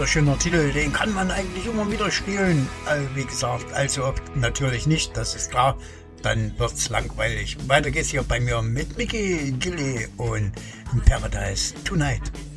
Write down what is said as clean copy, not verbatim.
wunderschöner Titel, den kann man eigentlich immer wieder spielen. Wie gesagt, also natürlich nicht, das ist klar. Dann wird's langweilig. Weiter geht's hier bei mir mit Mickey Gilly und Paradise Tonight.